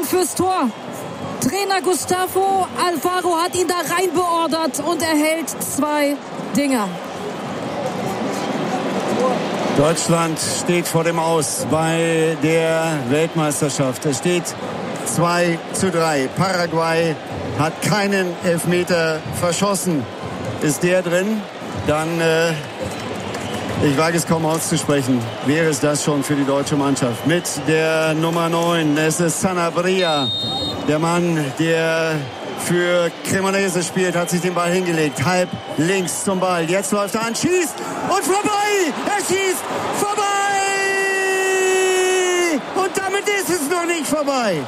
fürs Tor. Trainer Gustavo Alfaro hat ihn da rein beordert und er hält 2 Dinger. Deutschland steht vor dem Aus bei der Weltmeisterschaft. Es steht 2:3. Paraguay hat keinen Elfmeter verschossen. Ist der drin, dann, ich wage es kaum auszusprechen, wäre es das schon für die deutsche Mannschaft. Mit der Nummer 9, es ist Sanabria, der Mann, der für Cremonese spielt, hat sich den Ball hingelegt, halb links zum Ball. Jetzt läuft er an, schießt und vorbei! Er schießt vorbei! Und damit ist es noch nicht vorbei.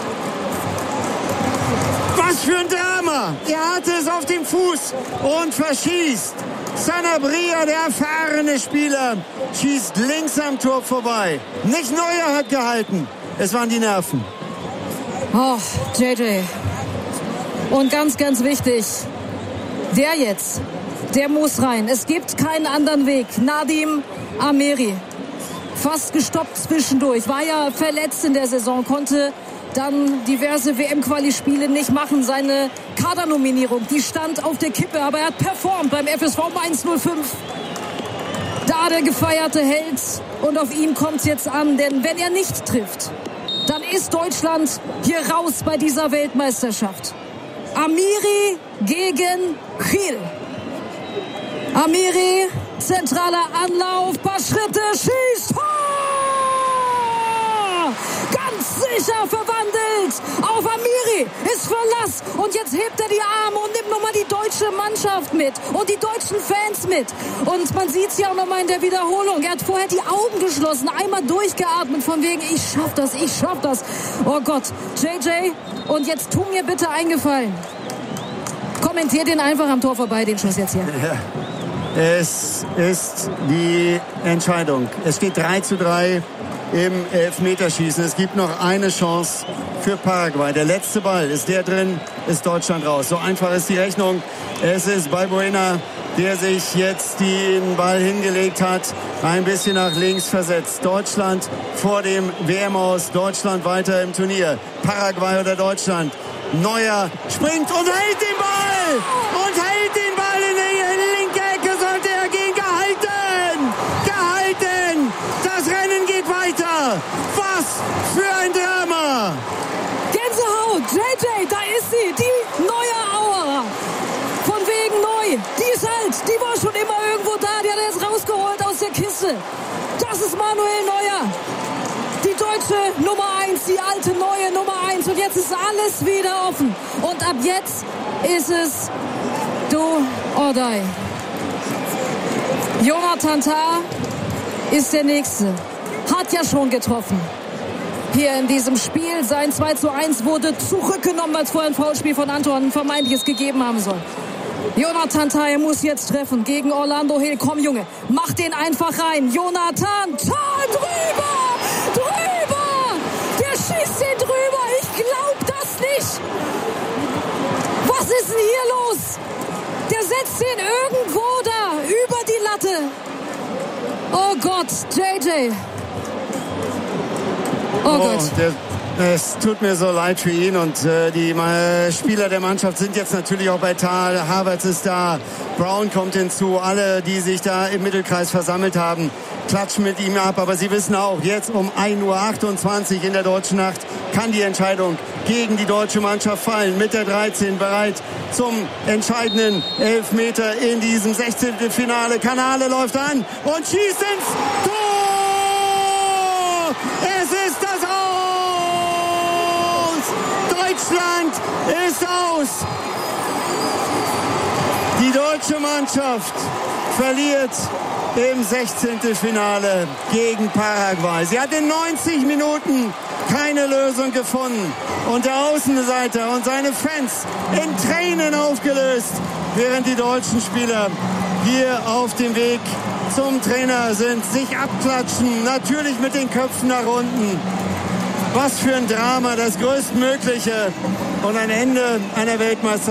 Was für ein Drama! Er hatte es auf dem Fuß und verschießt. Sanabria, der erfahrene Spieler, schießt links am Tor vorbei. Nicht Neuer hat gehalten, es waren die Nerven. Oh, JJ. Und ganz, ganz wichtig, der jetzt, der muss rein. Es gibt keinen anderen Weg. Nadim Ameri, fast gestoppt zwischendurch, war ja verletzt in der Saison, konnte dann diverse WM-Quali-Spiele nicht machen. Seine Kadernominierung, die stand auf der Kippe, aber er hat performt beim FSV Mainz 05. Da der gefeierte Held, und auf ihn kommt es jetzt an, denn wenn er nicht trifft, dann ist Deutschland hier raus bei dieser Weltmeisterschaft. Amiri gegen Gil. Amiri, zentraler Anlauf, paar Schritte, schießt, Tor! Ganz sicher verwandelt auf Amiri, ist Verlass und jetzt hebt er die Arme und nimmt nochmal die deutsche Mannschaft mit und die deutschen Fans mit. Und man sieht es ja auch nochmal in der Wiederholung. Er hat vorher die Augen geschlossen, einmal durchgeatmet von wegen, ich schaff das. Oh Gott, JJ, und jetzt tu mir bitte einen Gefallen. Kommentiert den einfach am Tor vorbei, den Schuss jetzt hier. Ja. Es ist die Entscheidung. Es steht 3:3 im Elfmeterschießen. Es gibt noch eine Chance für Paraguay. Der letzte Ball, ist der drin, ist Deutschland raus. So einfach ist die Rechnung. Es ist Balbuena, der sich jetzt den Ball hingelegt hat, ein bisschen nach links versetzt. Deutschland vor dem WM-Aus, Deutschland weiter im Turnier. Paraguay oder Deutschland. Neuer springt und hält den Ball! Und hält den Ball in die linke Ecke, sollte er gehen. Gehalten! Das Rennen geht weiter! Was für ein Drama! Gänsehaut! JJ, da ist sie! Die neue Auer! Von wegen neu! Die war schon immer irgendwo da, die hat er jetzt rausgeholt aus der Kiste. Das ist Manuel Neuer! Die deutsche Nummer 1, die alte neue Nummer 1. Und jetzt ist alles wieder offen. Und ab jetzt ist es do or die. Jonathan Tah ist der Nächste. Hat ja schon getroffen. Hier in diesem Spiel. Sein 2:1 wurde zurückgenommen, weil es vorher ein Foulspiel von Anton vermeintliches gegeben haben soll. Jonathan Tah, er muss jetzt treffen gegen Orlando Hill. Komm, Junge, mach den einfach rein. Jonathan Tah, drüber! Der schießt den drüber. Ich glaub das nicht. Was ist denn hier los? Der setzt den irgendwo da über die Latte. Oh Gott, JJ. Oh Gott. Es tut mir so leid für ihn und die Spieler der Mannschaft sind jetzt natürlich auch bei Tah. Havertz ist da, Brown kommt hinzu, alle, die sich da im Mittelkreis versammelt haben, klatschen mit ihm ab. Aber sie wissen auch, jetzt um 1:28 Uhr in der deutschen Nacht kann die Entscheidung gegen die deutsche Mannschaft fallen. Mit der 13 bereit zum entscheidenden Elfmeter in diesem 16. Finale. Canale läuft an und schießt ins Tor! Es ist das Aus! Deutschland ist aus! Die deutsche Mannschaft verliert im 16. Finale gegen Paraguay. Sie hat in 90 Minuten keine Lösung gefunden. Und der Außenseiter und seine Fans in Tränen aufgelöst, während die deutschen Spieler hier auf dem Weg zum Trainer sind, sich abklatschen, natürlich mit den Köpfen nach unten. Was für ein Drama, das größtmögliche und ein Ende einer Weltmeisterschaft.